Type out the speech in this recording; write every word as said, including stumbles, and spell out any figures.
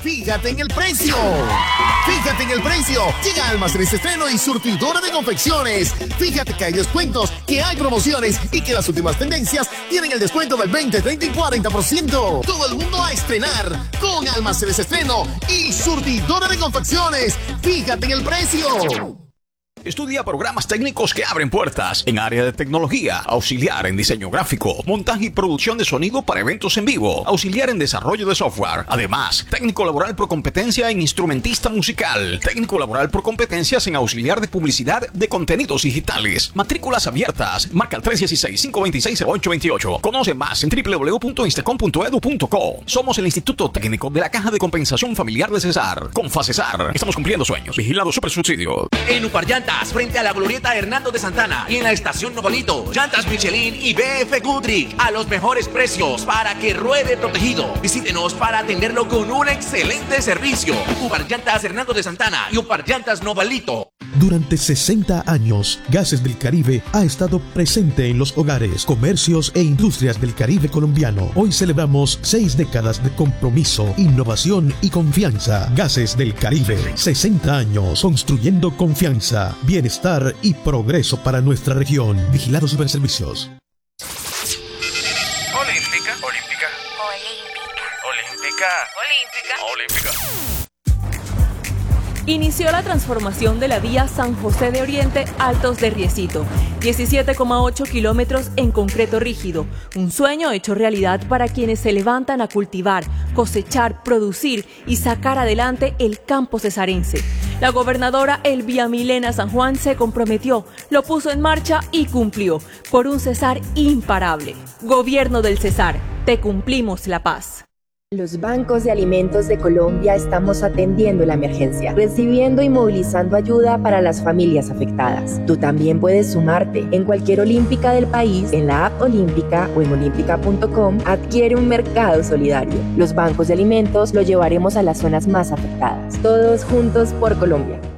Fíjate en el precio. Fíjate en el precio. Llega Almacenes Estreno y surtidora de confecciones. Fíjate que hay descuentos, que hay promociones y que las últimas tendencias tienen el descuento del veinte, treinta y cuarenta por ciento. Todo el mundo a estrenar con Almacenes Estreno y surtidora de confecciones. Fíjate en el precio. Estudia programas técnicos que abren puertas en área de tecnología, auxiliar en diseño gráfico, montaje y producción de sonido para eventos en vivo, auxiliar en desarrollo de software. Además, técnico laboral por competencia en instrumentista musical, técnico laboral por competencias en auxiliar de publicidad de contenidos digitales. Matrículas abiertas. Marca el tres uno seis, cinco dos seis, cero ocho dos ocho. Conoce más en doble u doble u doble u punto instacom punto edu punto co. Somos el Instituto Técnico de la Caja de Compensación Familiar de Cesar. Con Facesar, estamos cumpliendo sueños. Vigilado Super Subsidio. En Uparllantas, frente a la glorieta Hernando de Santana y en la estación Novalito, llantas Michelin y B F Goodrich a los mejores precios para que ruede protegido. Visítenos para atenderlo con un excelente servicio. Uparllantas Hernando de Santana y Uparllantas Novalito. Durante sesenta años, Gases del Caribe ha estado presente en los hogares, comercios e industrias del Caribe colombiano. Hoy celebramos seis décadas de compromiso, innovación y confianza. Gases del Caribe, sesenta años construyendo confianza, bienestar y progreso para nuestra región. Vigilados Superservicios. Olímpica, olímpica, olímpica, olímpica, olímpica. Inició la transformación de la vía San José de Oriente Altos de Riecito, diecisiete coma ocho kilómetros en concreto rígido, un sueño hecho realidad para quienes se levantan a cultivar, cosechar, producir y sacar adelante el campo cesarense. La gobernadora Elvia Milena San Juan se comprometió, lo puso en marcha y cumplió, por un Cesar imparable. Gobierno del Cesar, te cumplimos la paz. Los bancos de alimentos de Colombia estamos atendiendo la emergencia, recibiendo y movilizando ayuda para las familias afectadas. Tú también puedes sumarte. En cualquier olímpica del país, en la app Olímpica o en olímpica punto com, adquiere un mercado solidario. Los bancos de alimentos lo llevaremos a las zonas más afectadas. Todos juntos por Colombia.